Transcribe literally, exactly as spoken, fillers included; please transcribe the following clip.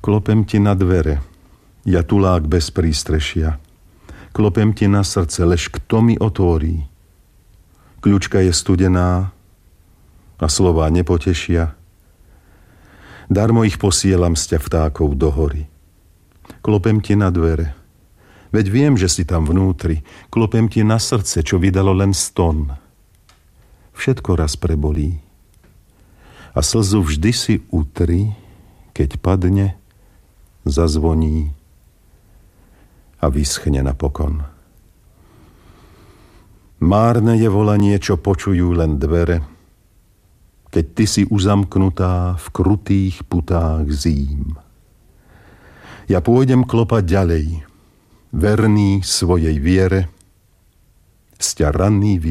Klopem ti na dvere, ja tulák bez prístrešia. Klopem ti na srdce, lež kto mi otvorí? Kľúčka je studená a slová nepotešia. Darmo ich posielam z ťa vtákov do hory. Klopem ti na dvere, veď viem, že si tam vnútri. Klopem ti na srdce, čo vydalo len ston. Všetko raz prebolí a slzu vždy si utri, keď padne, zazvoní a vyschne napokon. Márne je volanie, čo počujú len dvere, keď ty si uzamknutá v krutých putách zím. Ja pôjdem klopať ďalej, verný svojej viere, sťa ranný